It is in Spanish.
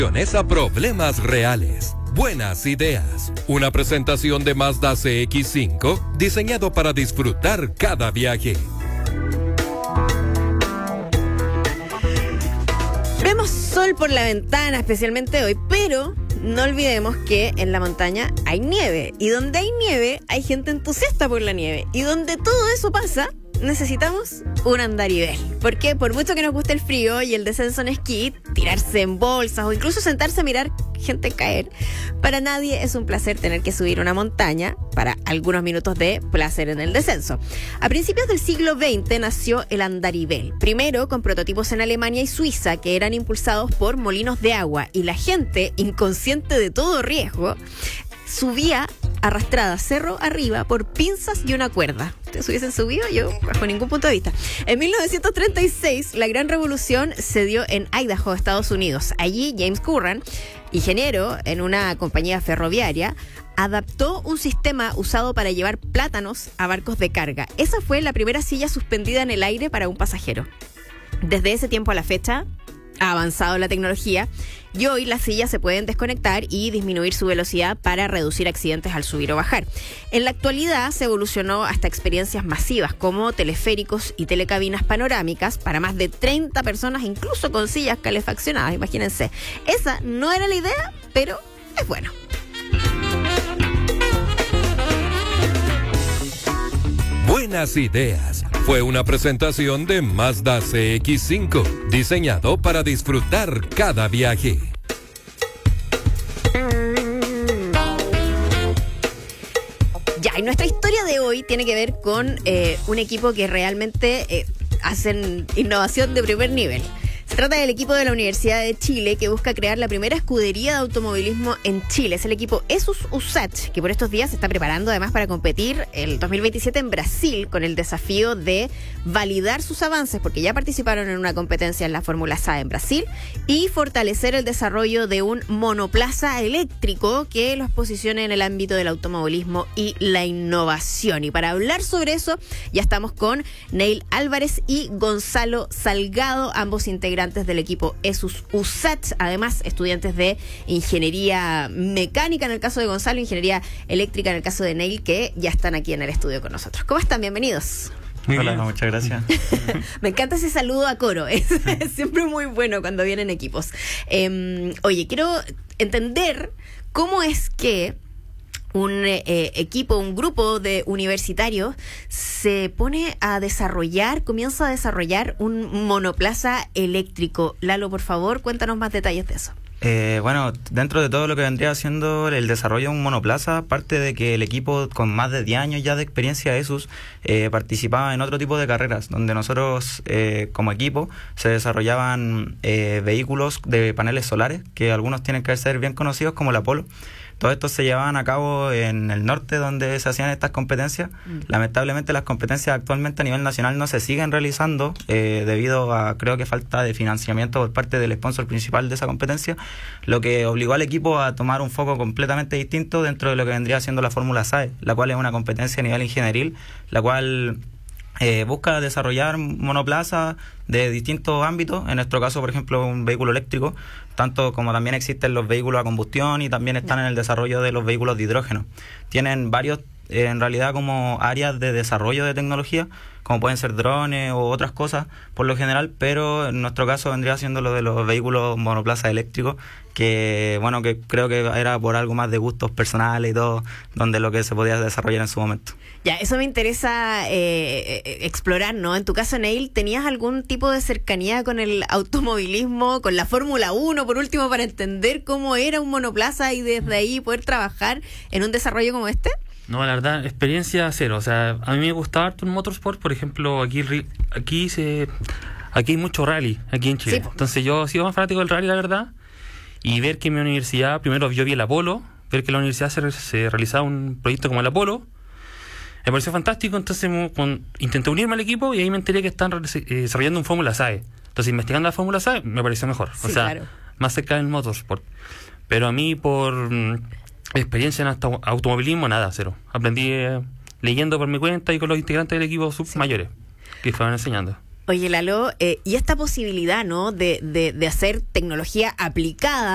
A problemas reales. Buenas ideas. Una presentación de Mazda CX-5 diseñado para disfrutar cada viaje. Vemos sol por la ventana, especialmente hoy, pero no olvidemos que en la montaña hay nieve. Y donde hay nieve, hay gente entusiasta por la nieve. Y donde todo eso pasa, necesitamos un andarivel. Porque por mucho que nos guste el frío y el descenso en esquí, tirarse en bolsas o incluso sentarse a mirar gente caer, para nadie es un placer tener que subir una montaña para algunos minutos de placer en el descenso. A principios del siglo XX nació el andarivel, primero con prototipos en Alemania y Suiza que eran impulsados por molinos de agua, y la gente, inconsciente de todo riesgo, subía arrastrada cerro arriba por pinzas y una cuerda. ¿Ustedes hubiesen subido? Yo, bajo ningún punto de vista. En 1936, la gran revolución se dio en Idaho, Estados Unidos. Allí, James Curran, ingeniero en una compañía ferroviaria, adaptó un sistema usado para llevar plátanos a barcos de carga. Esa fue la primera silla suspendida en el aire para un pasajero. Desde ese tiempo a la fecha, ha avanzado la tecnología y hoy las sillas se pueden desconectar y disminuir su velocidad para reducir accidentes al subir o bajar. En la actualidad se evolucionó hasta experiencias masivas como teleféricos y telecabinas panorámicas para más de 30 personas, incluso con sillas calefaccionadas, imagínense. Esa no era la idea, pero es bueno. Buenas ideas. Fue una presentación de Mazda CX-5, diseñado para disfrutar cada viaje. Ya, y nuestra historia de hoy tiene que ver con un equipo que realmente hacen innovación de primer nivel. Se trata del equipo de la Universidad de Chile que busca crear la primera escudería de automovilismo en Chile. Es el equipo ESUS USACH, que por estos días se está preparando además para competir el 2027 en Brasil con el desafío de validar sus avances, porque ya participaron en una competencia en la Fórmula SAE en Brasil, y fortalecer el desarrollo de un monoplaza eléctrico que los posicione en el ámbito del automovilismo y la innovación. Y para hablar sobre eso ya estamos con Neil Álvarez y Gonzalo Salgado, ambos integrantes del equipo ESUS USACH, además estudiantes de ingeniería mecánica en el caso de Gonzalo, ingeniería eléctrica en el caso de Neil, que ya están aquí en el estudio con nosotros. ¿Cómo están? Bienvenidos. Hola, muchas gracias. Me encanta ese saludo a coro, es siempre muy bueno cuando vienen equipos. Oye, quiero entender cómo es que un equipo, un grupo de universitarios se pone a desarrollar, comienza a desarrollar un monoplaza eléctrico. Lalo, por favor, cuéntanos más detalles de eso. Bueno, dentro de todo lo que vendría siendo el desarrollo de un monoplaza, parte de que el equipo con más de 10 años ya de experiencia de ESUS participaba en otro tipo de carreras, donde nosotros como equipo se desarrollaban vehículos de paneles solares, que algunos tienen que ser bien conocidos como la Polo. Todo esto se llevaban a cabo en el norte, donde se hacían estas competencias. Lamentablemente las competencias actualmente a nivel nacional no se siguen realizando debido a, creo que, falta de financiamiento por parte del sponsor principal de esa competencia, lo que obligó al equipo a tomar un foco completamente distinto dentro de lo que vendría siendo la Fórmula SAE, la cual es una competencia a nivel ingenieril, la cual busca desarrollar monoplazas de distintos ámbitos, en nuestro caso, por ejemplo, un vehículo eléctrico, tanto como también existen los vehículos a combustión y también están en el desarrollo de los vehículos de hidrógeno. Tienen varios, en realidad, como áreas de desarrollo de tecnología, como pueden ser drones o otras cosas, por lo general, pero en nuestro caso vendría siendo lo de los vehículos monoplaza eléctricos, que bueno, que creo que era por algo más de gustos personales y todo, donde lo que se podía desarrollar en su momento. Ya, eso me interesa explorar, ¿no? En tu caso, Neil, ¿tenías algún tipo de cercanía con el automovilismo, con la Fórmula 1, por último, para entender cómo era un monoplaza y desde ahí poder trabajar en un desarrollo como este? No, la verdad, experiencia cero. O sea, a mí me gustaba harto el motorsport. Por ejemplo, aquí hay mucho rally, aquí en Chile. Sí. Entonces yo he sido más fanático del rally, la verdad. Y ver que mi universidad, primero yo vi el Apolo, ver que la universidad se realizaba un proyecto como el Apolo, me pareció fantástico. Entonces intenté unirme al equipo y ahí me enteré que están desarrollando un Fórmula SAE. Entonces, investigando la Fórmula SAE, me pareció mejor. Sí, o sea, claro, más cerca del motorsport. Pero a mí, por experiencia en automovilismo, nada, cero. Aprendí leyendo por mi cuenta y con los integrantes del equipo mayores que fueron enseñando. Oye, Lalo, y esta posibilidad, ¿no?, de hacer tecnología aplicada